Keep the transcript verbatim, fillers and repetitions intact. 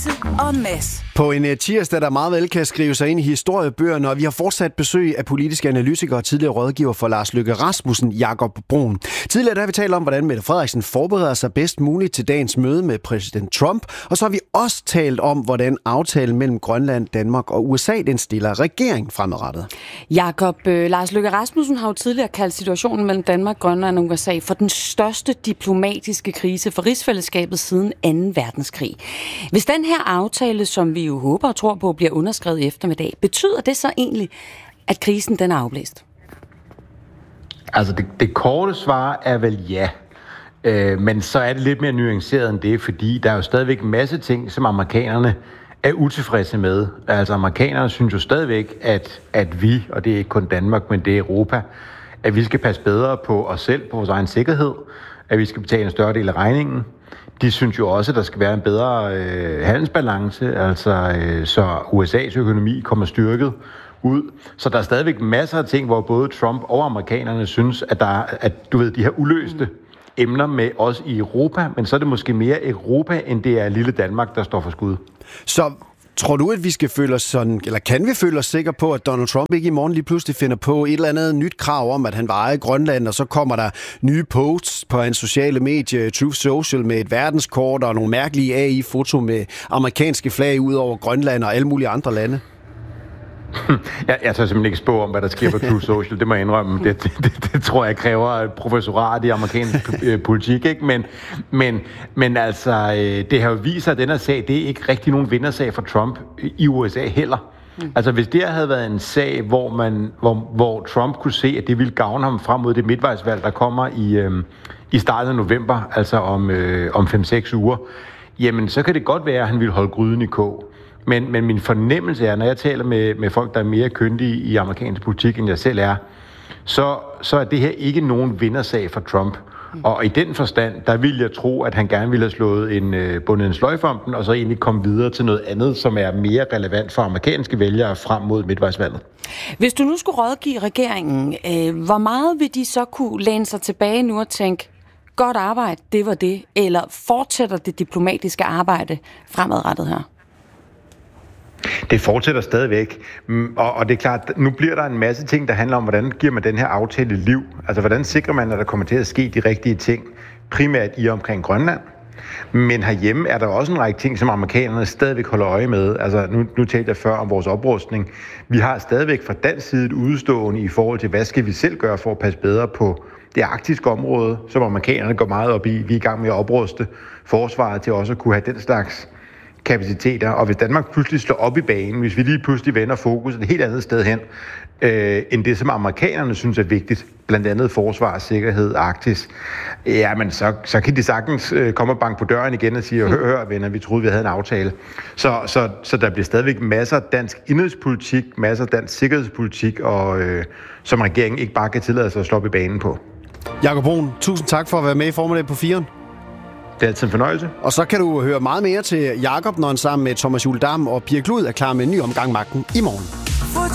Louise og Mads. På en tirsdag, der meget vel kan skrive sig ind i historiebøgerne, og vi har fortsat besøg af politiske analytikere og tidligere rådgiver for Lars Løkke Rasmussen, Jakob Brun. Tidligere der har vi talt om, hvordan Mette Frederiksen forbereder sig bedst muligt til dagens møde med præsident Trump, og så har vi også talt om, hvordan aftalen mellem Grønland, Danmark og U S A, den stiller regering fremadrettet. Jakob, øh, Lars Løkke Rasmussen har jo tidligere kaldt situationen mellem Danmark, Grønland og U S A for den største diplomatiske krise for rigsfællesskabet siden anden verdenskrig. Hvis den her aftale, som vi jo håber og tror på, bliver underskrevet i eftermiddag, betyder det så egentlig, at krisen den er afblæst? Altså det, det korte svar er vel ja. Øh, men så er det lidt mere nuanceret end det, fordi der er jo stadigvæk en masse ting, som amerikanerne er utilfredse med. Altså amerikanerne synes jo stadigvæk, at, at vi, og det er ikke kun Danmark, men det er Europa, at vi skal passe bedre på os selv, på vores egen sikkerhed, at vi skal betale en større del af regningen. De synes jo også, at der skal være en bedre øh, handelsbalance, altså øh, så U S A's økonomi kommer styrket ud. Så der er stadigvæk masser af ting, hvor både Trump og amerikanerne synes, at der er, at du ved, de her uløste emner med os i Europa, men så er det måske mere Europa, end det er lille Danmark, der står for skud. Så tror du, at vi skal føle os sådan, eller kan vi føle os sikre på, at Donald Trump ikke i morgen lige pludselig finder på et eller andet nyt krav om, at han vil eje Grønland, og så kommer der nye posts på hans sociale medie, Truth Social, med et verdenskort og nogle mærkelige A I-foto med amerikanske flag ud over Grønland og alle mulige andre lande? Jeg, jeg tør simpelthen ikke spå om, hvad der sker på Truth Social. Det må jeg indrømme. Det, det, det, det tror jeg kræver et professorat i amerikansk politik, ikke? Men, men, men altså, det har jo vist sig, at den her sag, det er ikke rigtig nogen vindersag for Trump i U S A heller. Mm. Altså, hvis det havde været en sag, hvor, man, hvor, hvor Trump kunne se, at det ville gavne ham frem mod det midtvejsvalg, der kommer i, øhm, i starten af november, altså om, øh, om fem seks uger, jamen, så kan det godt være, at han ville holde gryden i kog. Men, men min fornemmelse er, når jeg taler med, med folk, der er mere kyndige i amerikansk politik, end jeg selv er, så, så er det her ikke nogen vindersag for Trump. Mm. Og i den forstand, der vil jeg tro, at han gerne ville have slået en, øh, bundet en sløjfe om den, og så egentlig komme videre til noget andet, som er mere relevant for amerikanske vælgere frem mod midtvejsvalget. Hvis du nu skulle rådgive regeringen, øh, hvor meget vil de så kunne læne sig tilbage nu og tænke, godt arbejde, det var det, eller fortsætter det diplomatiske arbejde fremadrettet her? Det fortsætter stadigvæk, og, og det er klart, nu bliver der en masse ting, der handler om, hvordan giver man den her aftale liv? Altså, hvordan sikrer man, at der kommer til at ske de rigtige ting, primært i omkring Grønland? Men herhjemme er der også en række ting, som amerikanerne stadigvæk holder øje med. Altså, nu, nu talte jeg før om vores oprustning. Vi har stadigvæk fra dansk side et udstående i forhold til, hvad skal vi selv gøre for at passe bedre på det arktiske område, som amerikanerne går meget op i. Vi er i gang med at opruste forsvaret til også at kunne have den slags kapaciteter, og hvis Danmark pludselig slår op i banen, hvis vi lige pludselig vender fokus et helt andet sted hen, øh, end det, som amerikanerne synes er vigtigt, blandt andet forsvar, sikkerhed, Arktis, ja, men så, så kan de sagtens øh, komme og banke på døren igen og sige, hør, hør, venner, vi troede, vi havde en aftale. Så, så, så der bliver stadigvæk masser af dansk indenrigspolitik, masser af dansk sikkerhedspolitik, og øh, som regeringen ikke bare kan tillade sig at slå op i banen på. Jakob Brun, tusind tak for at være med i Formiddag på firen. Det er altid en fornøjelse. Og så kan du høre meget mere til Jakob, når han sammen med Thomas Juhl Dam og Pia Klud er klar med en ny omgang Magten i morgen.